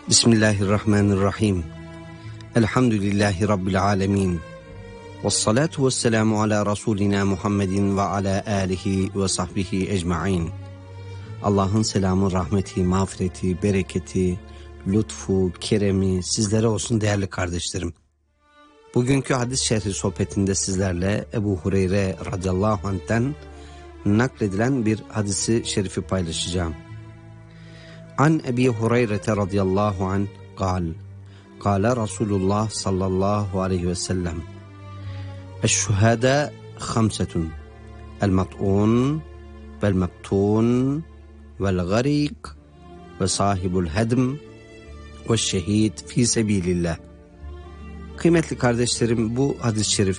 Bismillahirrahmanirrahim. Elhamdülillahi Rabbil alemin. Vessalatu vesselamu ala Resulina Muhammedin ve ala alihi ve sahbihi ecma'in. Allah'ın selamı, rahmeti, mağfireti, bereketi, lütfu, keremi sizlere olsun değerli kardeşlerim. Bugünkü hadis şerhi sohbetinde sizlerle Ebu Hureyre radıyallahu anh'ten nakledilen bir hadisi şerifi paylaşacağım. An Ebi Hureyre radıyallahu anh قال رسول الله صلى الله عليه وسلم الشهداء خمسة المطعون والمبتون والغريق وصاحب الهدم والشهيد في سبيل الله. Kıymetli kardeşlerim, bu hadis-i şerif